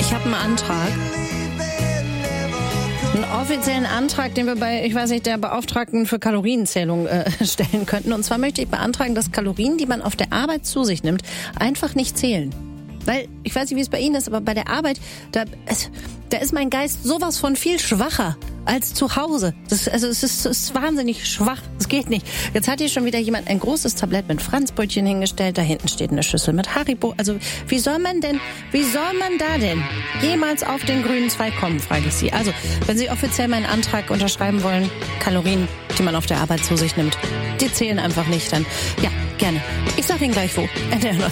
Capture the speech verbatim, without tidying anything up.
Ich habe einen Antrag. Einen offiziellen Antrag, den wir bei, ich weiß nicht, der Beauftragten für Kalorienzählung äh, stellen könnten. Und zwar möchte ich beantragen, dass Kalorien, die man auf der Arbeit zu sich nimmt, einfach nicht zählen. Weil, ich weiß nicht, wie es bei Ihnen ist, aber bei der Arbeit, da, es, da ist mein Geist sowas von viel schwacher als zu Hause. Das, also es ist, es ist wahnsinnig schwach. Es geht nicht. Jetzt hat hier schon wieder jemand ein großes Tablett mit Franzbrötchen hingestellt. Da hinten steht eine Schüssel mit Haribo. Also wie soll man denn, wie soll man da denn jemals auf den grünen Zweig kommen, frage ich Sie. Also, wenn Sie offiziell meinen Antrag unterschreiben wollen, Kalorien, die man auf der Arbeit zu sich nimmt, die zählen einfach nicht, dann ja, gerne. Ich sage Ihnen gleich wo.